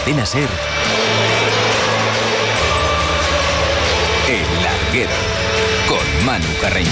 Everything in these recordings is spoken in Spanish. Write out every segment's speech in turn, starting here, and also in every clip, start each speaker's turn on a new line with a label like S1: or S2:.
S1: Cadena SER, El Larguero, con Manu Carreño.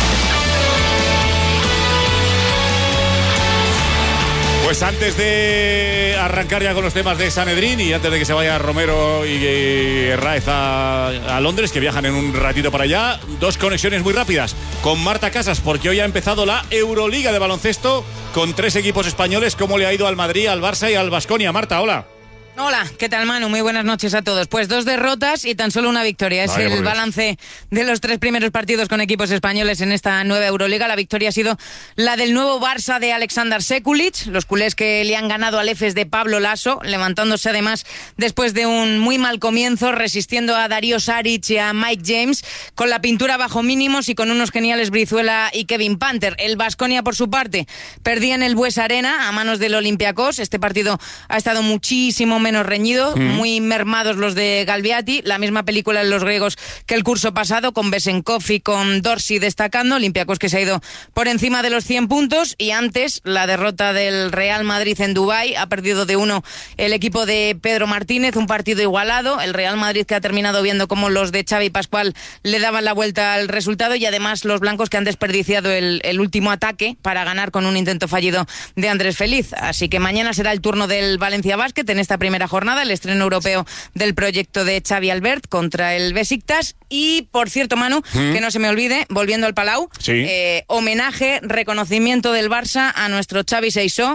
S2: Pues antes de arrancar ya con los temas de Sanedrín y antes de que se vaya Romero y Herráez a Londres, que viajan en un ratito para allá, dos conexiones muy rápidas con Marta Casas, porque hoy ha empezado la Euroliga de baloncesto con 3 equipos españoles. ¿Cómo le ha ido al Madrid, al Barça y al Baskonia? Marta, hola.
S3: Hola, ¿qué tal, Manu? Muy buenas noches a todos. Pues 2 derrotas y tan solo una victoria. Es el balance de los 3 primeros partidos con equipos españoles en esta nueva Euroliga. La victoria ha sido la del nuevo Barça de Aleksandar Sekulic, los culés que le han ganado al Efes de Pablo Laso, levantándose además después de un muy mal comienzo, resistiendo a Darío Saric y a Mike James, con la pintura bajo mínimos y con unos geniales Brizuela y Kevin Panther. El Baskonia, por su parte, perdía en el Bues Arena a manos del Olympiacos. Este partido ha estado muchísimo menos reñido, muy mermados los de Galviati, la misma película en los griegos que el curso pasado, con Besenkov y con Dorsey destacando. Olympiacos que se ha ido por encima de los 100 puntos, y antes la derrota del Real Madrid en Dubái. Ha perdido de 1 el equipo de Pedro Martínez, un partido igualado. El Real Madrid que ha terminado viendo cómo los de Xavi Pascual le daban la vuelta al resultado, y además los blancos que han desperdiciado el último ataque para ganar con un intento fallido de Andrés Feliz. Así que mañana será el turno del Valencia Basket en esta primera jornada, el estreno europeo del proyecto de Xavi Albert contra el Besiktas. Y por cierto, Manu, que no se me olvide, volviendo al Palau,
S2: sí.
S3: Homenaje, reconocimiento del Barça a nuestro Xavi Seisó,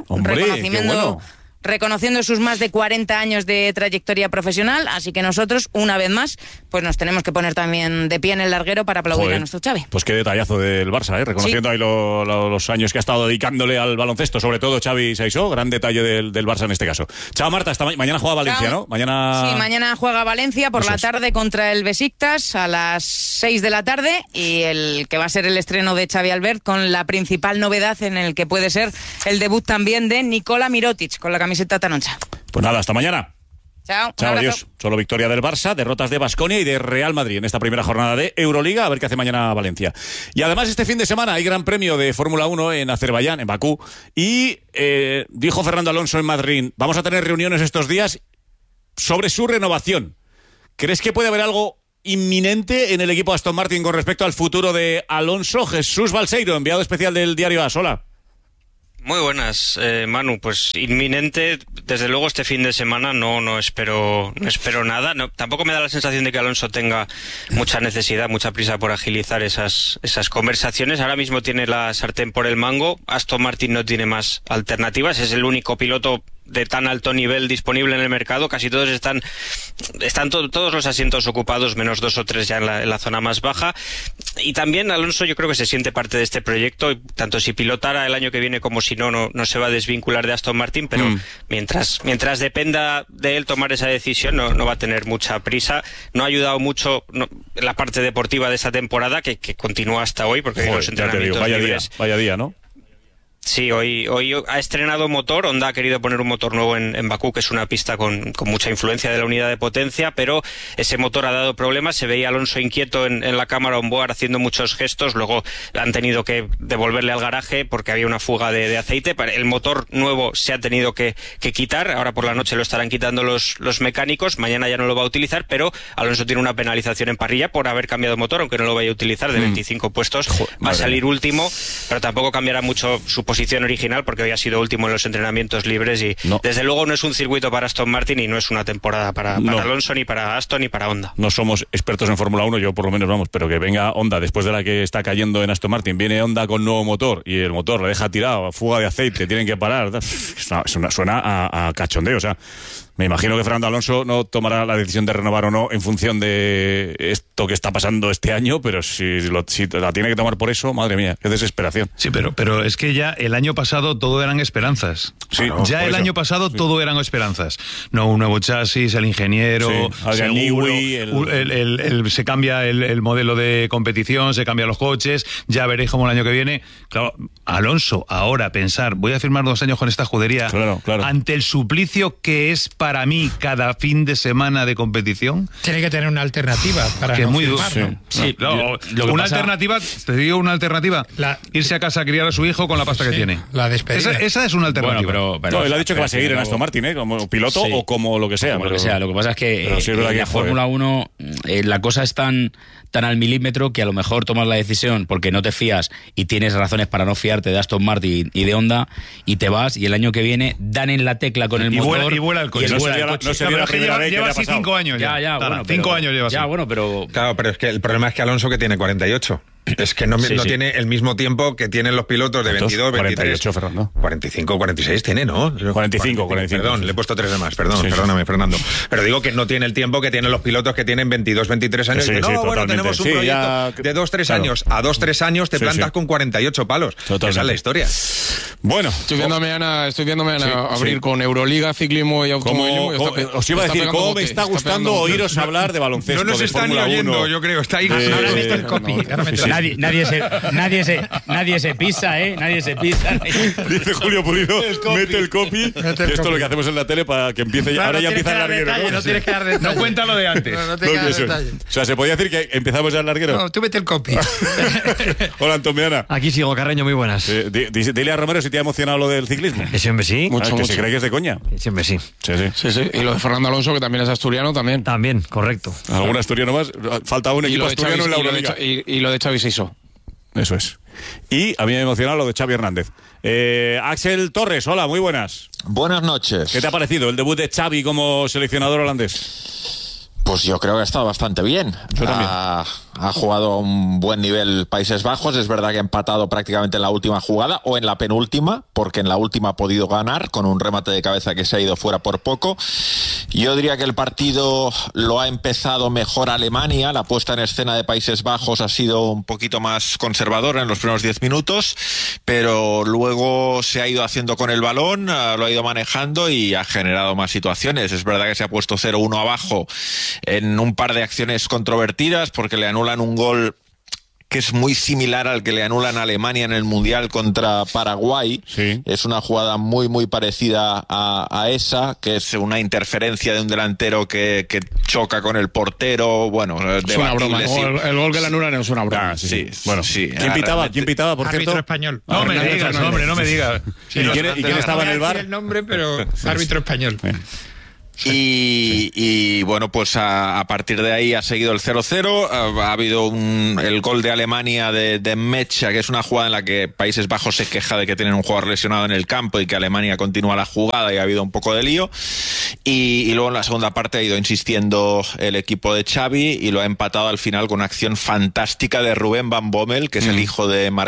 S3: reconociendo sus más de 40 años de trayectoria profesional. Así que nosotros, una vez más, pues nos tenemos que poner también de pie en el larguero para aplaudir a nuestro Xavi.
S2: Pues qué detallazo del Barça, reconociendo ahí los años que ha estado dedicándole al baloncesto, sobre todo Xavi Seisó, gran detalle del Barça en este caso. Chao, Marta, mañana juega Valencia, ¿no?
S3: Mañana juega Valencia por la tarde contra el Besiktas a las 6 de la tarde, y el que va a ser el estreno de Xavi Albert, con la principal novedad en el que puede ser el debut también de Nikola Mirotic con la camiseta tanoncha.
S2: Pues nada, hasta mañana.
S3: Chao,
S2: adiós. Solo victoria del Barça, derrotas de Baskonia y de Real Madrid en esta primera jornada de Euroliga. A ver qué hace mañana Valencia. Y además este fin de semana hay Gran Premio de Fórmula 1 en Azerbaiyán, en Bakú. Y dijo Fernando Alonso en Madrid, vamos a tener reuniones estos días sobre su renovación. ¿Crees que puede haber algo inminente en el equipo Aston Martin con respecto al futuro de Alonso? Jesús Balseiro, enviado especial del diario AS. Hola.
S4: Muy buenas, Manu. Pues inminente, desde luego este fin de semana no espero nada. Tampoco me da la sensación de que Alonso tenga mucha necesidad, mucha prisa por agilizar esas conversaciones. Ahora mismo tiene la sartén por el mango. Aston Martin no tiene más alternativas. Es el único piloto de tan alto nivel disponible en el mercado. Casi todos están todos los asientos ocupados, menos 2 o 3 ya en la zona más baja. Y también Alonso, yo creo que se siente parte de este proyecto, y tanto si pilotara el año que viene como si no se va a desvincular de Aston Martin, pero mientras dependa de él tomar esa decisión, no va a tener mucha prisa. No ha ayudado mucho la parte deportiva de esta temporada, que continúa hasta hoy, porque los entrenamientos libres.
S2: Vaya día, ¿no?
S4: Sí, hoy ha estrenado motor. Honda ha querido poner un motor nuevo en Bakú, que es una pista con mucha influencia de la unidad de potencia, pero ese motor ha dado problemas. Se veía Alonso inquieto en la cámara on-board haciendo muchos gestos. Luego han tenido que devolverle al garaje porque había una fuga de aceite. El motor nuevo se ha tenido que quitar. Ahora por la noche lo estarán quitando los mecánicos. Mañana ya no lo va a utilizar, pero Alonso tiene una penalización en parrilla por haber cambiado motor, aunque no lo vaya a utilizar, de 25 puestos. Va a salir último, pero tampoco cambiará mucho su posición original, porque hoy ha sido último en los entrenamientos libres, y desde luego no es un circuito para Aston Martin y no es una temporada para Alonso, ni para Aston, ni para Honda.
S2: No somos expertos en Fórmula 1, yo por lo menos, vamos, pero que venga Honda después de la que está cayendo en Aston Martin, viene Honda con nuevo motor y el motor le deja tirado, fuga de aceite, tienen que parar. Suena a cachondeo, o sea. Me imagino que Fernando Alonso no tomará la decisión de renovar o no en función de esto que está pasando este año, pero si la tiene que tomar por eso, madre mía, qué desesperación.
S5: Sí, pero es que ya el año pasado todo eran esperanzas.
S2: Sí,
S5: ya el año pasado todo eran esperanzas. No, un nuevo chasis, el ingeniero, se cambia el modelo de competición, se cambian los coches, ya veréis cómo el año que viene. Claro, Alonso, ahora pensar, voy a firmar 2 años con esta escudería,
S2: claro.
S5: ante el suplicio que es para mí cada fin de semana de competición.
S6: Tiene que tener una alternativa para
S5: que
S6: no
S5: muy duro.
S6: firmar, ¿no?
S5: Sí. Una alternativa, te digo una alternativa, irse a casa a criar a su hijo con la pasta que tiene.
S6: La despedida.
S5: Esa es una alternativa.
S7: Bueno, pero
S2: él ha dicho que va a seguir en Aston Martin, como piloto o como lo que sea.
S7: Lo que sea. Lo que pasa es que en la Fórmula 1 la cosa es tan al milímetro que a lo mejor tomas la decisión porque no te fías y tienes razones para no fiarte de Aston Martin y de Honda y te vas, y el año que viene dan en la tecla con el motor
S5: y vuela el coche.
S2: No sería la primera vez que
S5: lleva
S2: le ha
S5: así
S2: pasado.
S5: 5 años.
S7: Ya, bueno,
S5: 5 años lleva así.
S7: Ya, bueno, pero...
S8: Claro, pero es que el problema es que Alonso, que tiene 48. Es que no tiene el mismo tiempo que tienen los pilotos de 22, 23.
S2: 48, Fernando.
S8: 45, 46 tiene, ¿no?
S2: 45.
S8: Perdón, le he puesto 3 de más, perdóname, Fernando. Pero digo que no tiene el tiempo que tienen los pilotos que tienen 22, 23 años. Bueno, tenemos un proyecto de 2-3 años. A 2-3 años te plantas con 48 palos. Totalmente. Esa es la historia.
S2: Bueno.
S9: Estoy viendo mañana abrir con Euroliga, ciclismo y automovilismo.
S2: Os iba a decir, cómo me está gustando oíros hablar de baloncesto.
S8: No nos están ni oyendo, yo creo. Está ahí.
S6: Ahora meto el copy.
S7: Nadie se pisa, ¿eh? Nadie se pisa.
S2: Dice Julio Pulido, mete el copy. Que esto es lo que hacemos en la tele para que empiece.
S6: Claro,
S2: ahora ya empieza el larguero.
S6: No tienes que dar detalles.
S5: No cuenta lo de antes.
S6: No te quedas detalles.
S2: O sea, ¿se podía decir que empezamos ya el larguero?
S6: No, tú mete el copy.
S2: Hola, Antomiana.
S10: Aquí sigo, Carreño, muy buenas.
S2: Dile a Romero si te ha emocionado lo del ciclismo.
S10: Siempre sí.
S9: Mucho.
S2: Se cree que es de coña.
S10: Siempre sí.
S9: Sí. Y lo de Fernando Alonso, que también es asturiano, también.
S10: También, correcto.
S2: ¿Algún asturiano más? Falta un equipo asturiano en la Euroliga.
S9: Y lo de Xavi Siso.
S2: Eso es. Y a mí me emociona lo de Xavi Hernández. Axel Torres, hola, muy buenas.
S11: Buenas noches.
S2: ¿Qué te ha parecido el debut de Xavi como seleccionador holandés?
S11: Pues yo creo que ha estado bastante bien.
S2: Yo también.
S11: Ha jugado a un buen nivel Países Bajos. Es verdad que ha empatado prácticamente en la última jugada o en la penúltima, porque en la última ha podido ganar con un remate de cabeza que se ha ido fuera por poco. Yo diría que el partido lo ha empezado mejor Alemania. La puesta en escena de Países Bajos ha sido un poquito más conservadora en los primeros 10 minutos, pero luego se ha ido haciendo con el balón, lo ha ido manejando y ha generado más situaciones. Es verdad que se ha puesto 0-1 abajo en un par de acciones controvertidas, porque le anulan un gol que es muy similar al que le anulan a Alemania en el Mundial contra Paraguay.
S2: Sí.
S11: Es una jugada muy, muy parecida a esa, que es una interferencia de un delantero que choca con el portero. Bueno,
S9: es una broma. El gol que le anulan es una broma.
S11: Sí.
S2: Bueno,
S11: sí.
S2: ¿Quién pitaba, por
S6: Árbitro
S2: cierto?
S6: español.
S5: No me digas, hombre, no me digas.
S2: ¿Y quién estaba en el bar?
S6: No voy a decir el nombre, pero árbitro español.
S11: Y bueno, pues a partir de ahí ha seguido el 0-0. Ha habido el gol de Alemania de Mecha, que es una jugada en la que Países Bajos se queja de que tienen un jugador lesionado en el campo y que Alemania continúa la jugada, y ha habido un poco de lío. Y luego en la segunda parte ha ido insistiendo el equipo de Xavi y lo ha empatado al final con una acción fantástica de Ruben Van Bommel, que es el hijo de